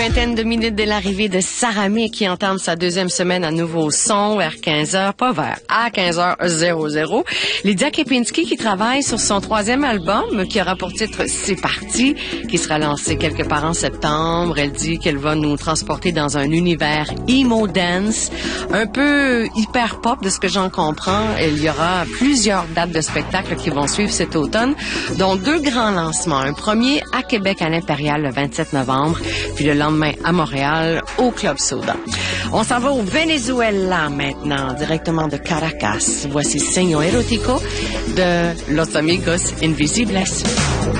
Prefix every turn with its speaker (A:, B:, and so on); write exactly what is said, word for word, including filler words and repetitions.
A: Vingtaine de minutes de l'arrivée de Saramé qui entame sa deuxième semaine à Nouveau Son vers quinze heures, pas vers, à quinze heures zéro zéro. Lydia Kepinski qui travaille sur son troisième album qui aura pour titre C'est parti, qui sera lancé quelque part en septembre. Elle dit qu'elle va nous transporter dans un univers emo dance, un peu hyper pop de ce que j'en comprends. Il y aura plusieurs dates de spectacles qui vont suivre cet automne, dont deux grands lancements. Un premier à Québec à l'Impérial le vingt-sept novembre, puis le lendemain à Montréal, au Club Soda. On s'en va au Venezuela maintenant, directement de Caracas. Voici Sueño Erótico de Los Amigos Invisibles.